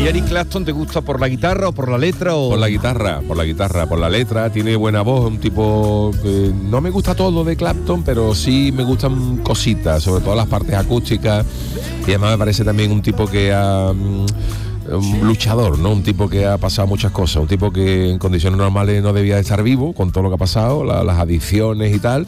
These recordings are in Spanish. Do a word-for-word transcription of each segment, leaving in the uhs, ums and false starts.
¿Y Eric Clapton te gusta por la guitarra o por la letra? O... Por la guitarra, por la guitarra, por la letra. Tiene buena voz, un tipo que no me gusta todo de Clapton, pero sí me gustan cositas, sobre todo las partes acústicas. Y además me parece también un tipo que ha... un luchador, ¿no? Un tipo que ha pasado muchas cosas, un tipo que en condiciones normales no debía de estar vivo con todo lo que ha pasado, la, las adicciones y tal,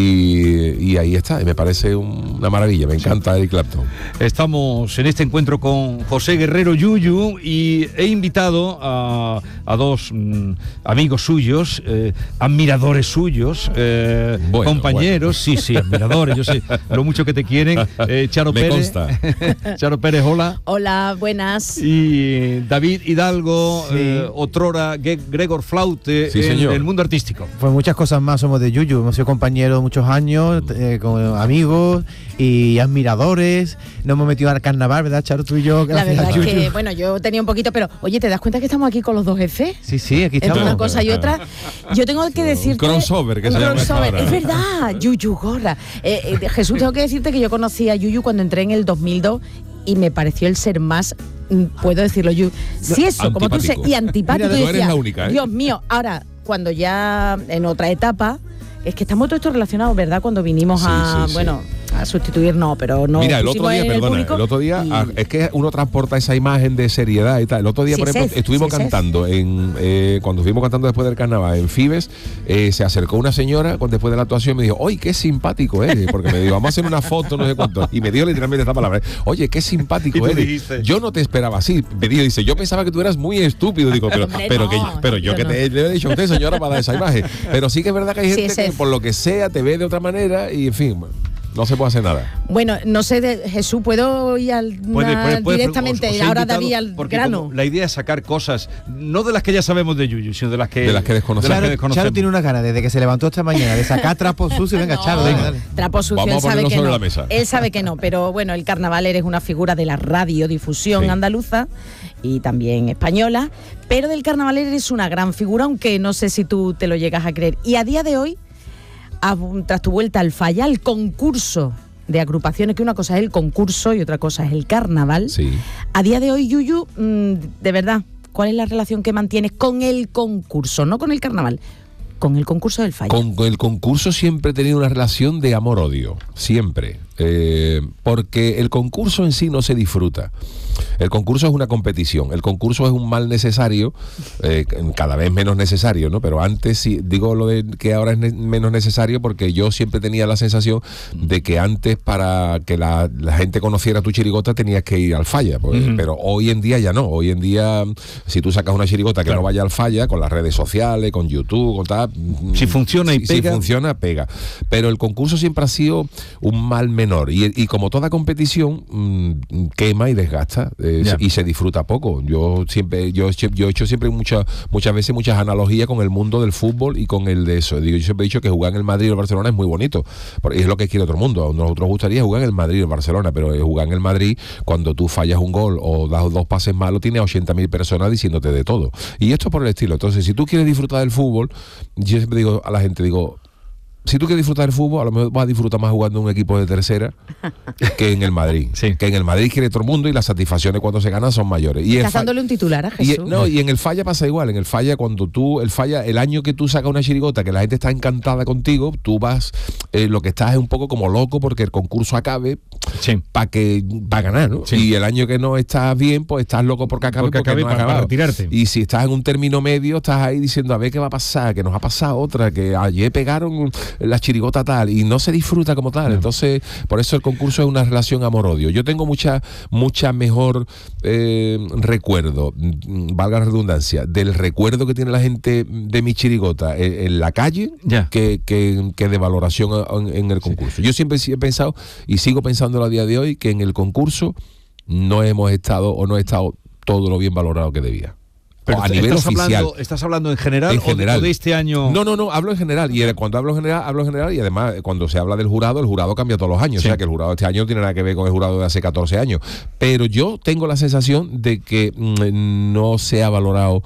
y, y ahí está, y me parece un, una maravilla, me encanta Eric Clapton. Estamos en este encuentro con José Guerrero Yuyu y he invitado a, a dos mmm, amigos suyos, eh, admiradores suyos, eh, bueno, compañeros, bueno. sí, sí, admiradores, yo sé lo mucho que te quieren, eh, Charo me Pérez. consta. Charo Pérez, hola. Hola, buenas. Y Y David Hidalgo, sí. eh, otrora Gregor Flaute, sí, en señor. el mundo artístico. Pues muchas cosas más somos de Yuyu, hemos sido compañeros muchos años, eh, con amigos y admiradores, nos hemos metido al carnaval, ¿verdad, Charo? Tú y yo. La verdad es que, bueno, yo tenía un poquito, pero oye, ¿te das cuenta que estamos aquí con los dos F? Sí, sí, aquí estamos. Entre una cosa y otra, yo tengo que decirte... Un crossover, que un se llama crossover. ahora. Es verdad, Yuyu Gorra. Eh, eh, Jesús, tengo que decirte que yo conocí a Yuyu cuando entré en el dos mil dos y me pareció el ser más... puedo decirlo yo, si eso, antipático. Como tú sé, y antipático. Mira, y tú decía, eres la única, ¿eh? Dios mío, ahora, cuando ya en otra etapa, es que estamos todos estos relacionados, ¿verdad? Cuando vinimos sí, a, sí, sí. bueno, a sustituir, no, pero no. Mira, el otro día, el perdona, público, el otro día, y... ah, es que uno transporta esa imagen de seriedad y tal. El otro día, Sí, por ejemplo, sí, estuvimos sí, cantando, sí. en eh, cuando estuvimos cantando después del carnaval en Fibes, eh, se acercó una señora con, después de la actuación y me dijo, oye, qué simpático eres, porque me dijo, vamos a hacer una foto, no sé cuánto. Y me dijo literalmente esta palabra, oye, qué simpático eres. Dijiste? Yo no te esperaba así. Me dijo, dice, yo pensaba que tú eras muy estúpido. Digo, pero, Hombre, pero, no, que, pero yo yo que no. te le he dicho a usted, señora, para dar esa imagen. Pero sí que es verdad que hay Sí, gente ese- que por lo que sea te ve de otra manera y en fin, no se puede hacer nada. Bueno, no sé, de, Jesús, ¿puedo ir al, Puede, na- puede, puede, directamente? os- os he ahora invitado David al porque grano. como la idea es sacar cosas, no de las que ya sabemos de Yuyu, sino de las que, De las que desconocemos. de las que Charo, desconocemos. Charo tiene una gana desde que se levantó esta mañana de sacar trapos sucios. Venga, No, Charo, venga, dale. Trapo sucio, Vamos a él sabe ponerlo que sobre no. la mesa. Él sabe que no, pero bueno, el carnaval eres una figura de la radiodifusión Sí. andaluza y también española, pero del carnaval eres una gran figura, aunque no sé si tú te lo llegas a creer. Y a día de hoy, a- tras tu vuelta al Falla, al concurso de agrupaciones, que una cosa es el concurso y otra cosa es el carnaval. Sí. A día de hoy, Yuyu, mmm, de verdad, ¿cuál es la relación que mantienes con el concurso? No con el carnaval, con el concurso del Falla. Con, con el concurso siempre he tenido una relación de amor-odio, siempre. Eh, porque el concurso en sí no se disfruta. El concurso es una competición, el concurso es un mal necesario, eh, cada vez menos necesario, ¿no? Pero antes sí, digo lo de que ahora es ne- menos necesario porque yo siempre tenía la sensación de que antes para que la, la gente conociera tu chirigota tenías que ir al Falla, pues, Uh-huh. pero hoy en día ya no, hoy en día si tú sacas una chirigota que Claro. no vaya al Falla, con las redes sociales, con YouTube, con tal, Si funciona y si, pega. Si funciona, pega. Pero el concurso siempre ha sido un mal menor. Y, y como toda competición, mmm, quema y desgasta. Eh, Ya. y se disfruta poco. Yo siempre, yo, yo he hecho siempre muchas, muchas veces muchas analogías con el mundo del fútbol y con el de eso. Digo, yo siempre he dicho que jugar en el Madrid o el Barcelona es muy bonito. Porque es lo que quiere todo el mundo. A nosotros nos gustaría jugar en el Madrid o el Barcelona, pero jugar en el Madrid, cuando tú fallas un gol o das dos pases malos, tienes ochenta mil personas diciéndote de todo. Y esto por el estilo. Entonces, si tú quieres disfrutar del fútbol, yo siempre digo a la gente, digo, si tú quieres disfrutar del fútbol, a lo mejor vas a disfrutar más jugando en un equipo de tercera que en el Madrid. Sí. Que en el Madrid quiere todo el mundo y las satisfacciones cuando se ganan son mayores. Y en Estás Fa- dándole un titular a y, Jesús. no, y en el Falla pasa igual. En el Falla, cuando tú, el Falla, el año que tú sacas una chirigota, que la gente está encantada contigo, tú vas, eh, lo que estás es un poco como loco porque el concurso acabe Sí. para que para ganar, ¿no? Sí. Y el año que no estás bien, pues estás loco porque acabe Porque porque, acabe no ha para- para acabado. retirarte. Y si estás en un término medio, estás ahí diciendo a ver qué va a pasar, que nos ha pasado otra, que ayer pegaron la chirigota tal y no se disfruta como tal. No. Entonces, por eso el concurso es una relación amor-odio. Yo tengo mucha mucha mejor eh, recuerdo, mm, valga la redundancia, del recuerdo que tiene la gente de mi chirigota en, en la calle Ya. que, que, que de valoración en, en el concurso. Yo siempre sí he pensado y sigo pensándolo a día de hoy que en el concurso no hemos estado o no he estado todo lo bien valorado que debía. Pero a nivel estás oficial. Hablando, ¿Estás hablando en general, En o de- general. O, de, este año? No, no, no, hablo en general. Y cuando hablo en general, hablo en general. Y además, cuando se habla del jurado, el jurado cambia todos los años. Sí. O sea, que el jurado de este año no tiene nada que ver con el jurado de hace catorce años. Pero yo tengo la sensación de que mm, no se ha valorado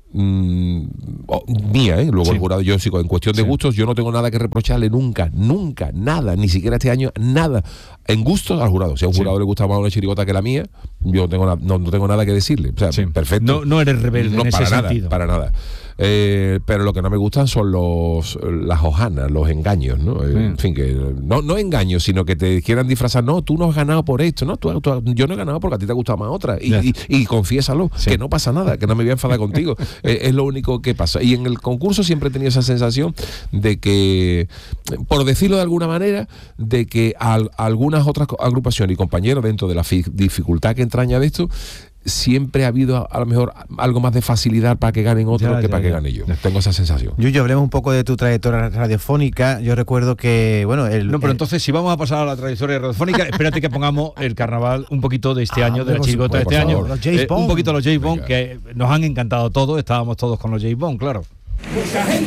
Mm, oh, mía, ¿eh? Luego Sí. el jurado, yo sí, en cuestión de Sí. gustos, yo no tengo nada que reprocharle nunca, nunca, nada, ni siquiera este año, nada, en gustos al jurado. Si a un Sí. jurado le gusta más una chirigota que la mía, yo no tengo, na- no, no tengo nada que decirle. O sea, Sí. perfecto. No, no eres rebelde No, en para ese nada, sentido. para nada. Eh, pero lo que no me gustan son los las hojanas, los engaños, ¿no? Eh, Mm. En fin, que no, no engaños, sino que te quieran disfrazar. No, tú no has ganado por esto, no, tú, tú- yo no he ganado porque a ti te ha gustado más otra. Y, Ya. y, y confiésalo, Sí. que no pasa nada, que no me voy a enfadar contigo. Eh, es lo único que pasa. Y en el concurso siempre he tenido esa sensación de que, por decirlo de alguna manera, de que al- algunas otras co- agrupaciones y compañeros, dentro de la fi- dificultad que entraña de esto, siempre ha habido a, a lo mejor algo más de facilidad para que ganen otros Ya, que ya, para que ya. gane yo. Tengo esa sensación. Yuyu, hablemos un poco de tu trayectoria radiofónica. Yo recuerdo que, bueno, el, No, pero el- entonces, si vamos a pasar a la trayectoria radiofónica, espérate que pongamos el carnaval un poquito de este Ah, año, de la por chirigota de supuesto, este por año. favor. Los James Eh, un Bond. poquito los James Bond, Venga. que nos han encantado todos, estábamos todos con los James Bond, claro. Mucha gente